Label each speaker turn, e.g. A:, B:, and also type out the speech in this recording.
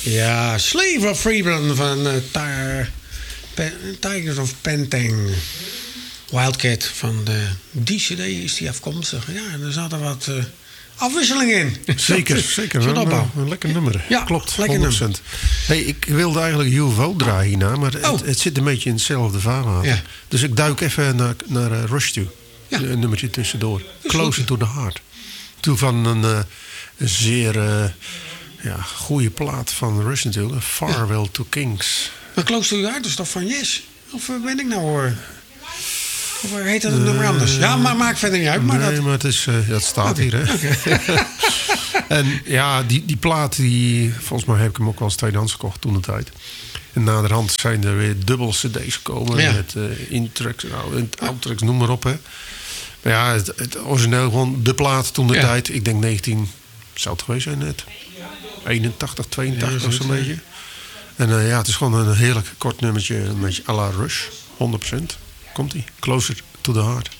A: Ja, Slave of Freedom van Tigers of Pentang. Wildcat van die cd is die afkomstig. Ja, en er zat er wat afwisseling in.
B: Zeker. Een lekker nummer.
A: Ja,
B: klopt. 100%.
A: lekker
B: Hey, ik wilde eigenlijk UFO draaien hierna, maar het zit een beetje in hetzelfde verhaal.
A: Ja.
B: Dus ik duik even naar Rush toe.
A: Ja.
B: Een nummertje tussendoor.
A: Is
B: Closer
A: goed.
B: to the Heart. Toen van een zeer goede plaat van Rush natuurlijk. Farewell to Kings.
A: Maar Close to the Heart is toch van Yes? Of ben ik nou hoor? Of heet dat een nummer anders? Ja, maar maakt verder niet uit. Maar
B: nee,
A: dat...
B: maar het staat hier. Hè? Okay. En ja, die plaat, volgens mij heb ik hem ook wel eens tweedehands gekocht toen de tijd. En naderhand zijn er weer dubbel cd's gekomen.
A: Ja.
B: Met intracks, outtracks, noem maar op. Hè. Maar ja, het origineel gewoon de plaat toen de tijd. Ik denk 19, zou het geweest zijn net. 81, 82 of zo'n beetje. En het is gewoon een heerlijk kort nummertje. Een beetje à la Rush. 100%. Komt-ie. Closer to the Heart.